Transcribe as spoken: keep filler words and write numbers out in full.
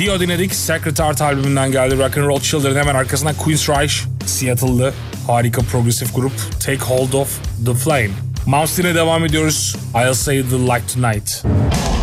Dio dinledik. Sacred Heart albümünden geldi. Rock and Roll Children, hemen arkasından Queen's Reich, Seattle'lı harika progresif grup Take Hold of the Flame. Mouse Din'e devam ediyoruz. I'll Say the Light Tonight.